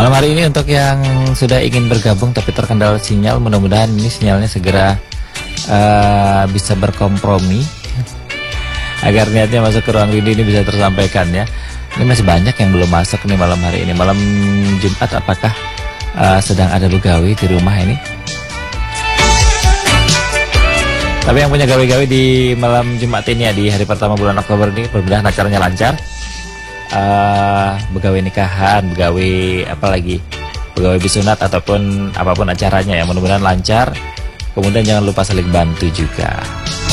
Malam hari ini untuk yang sudah ingin bergabung tapi terkendala sinyal, mudah-mudahan ini sinyalnya segera bisa berkompromi agar niatnya masuk ke ruang Windy ini bisa tersampaikan ya. Ini masih banyak yang belum masuk nih malam hari ini. Malam Jumat apakah sedang ada begawi di rumah ini? Tapi yang punya gawe-gawe di malam Jumat ini ya, di hari pertama bulan Oktober ini, mudah-mudahan acaranya lancar. Begawe nikahan, begawe apalagi, begawe bisunat ataupun apapun acaranya ya, mudah-mudahan lancar. Kemudian jangan lupa saling bantu juga.